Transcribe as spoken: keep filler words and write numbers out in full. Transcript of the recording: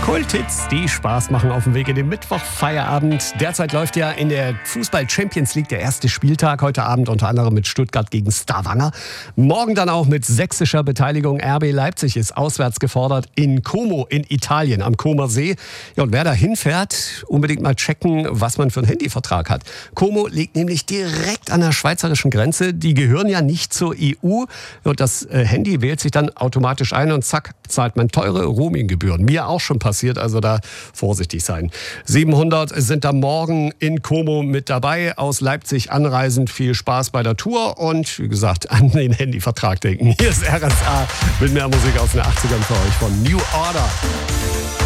Kulthits, die Spaß machen auf dem Weg in den Mittwoch-Feierabend. Derzeit läuft ja in der Fußball-Champions League der erste Spieltag. Heute Abend unter anderem mit Stuttgart gegen Stavanger. Morgen dann auch mit sächsischer Beteiligung. R B Leipzig ist auswärts gefordert in Como in Italien am Comer See. Ja, und wer da hinfährt, unbedingt mal checken, was man für einen Handyvertrag hat. Como liegt nämlich direkt an der schweizerischen Grenze. Die gehören ja nicht zur E U. Und das Handy wählt sich dann automatisch ein und zack, zahlt man teure Roaminggebühren. Mir auch schon passiert, also da vorsichtig sein. siebenhundert sind da morgen in Como mit dabei, aus Leipzig anreisend. Viel Spaß bei der Tour und wie gesagt, an den Handyvertrag denken. Hier ist R S A mit mehr Musik aus den achtzigern für euch von New Order.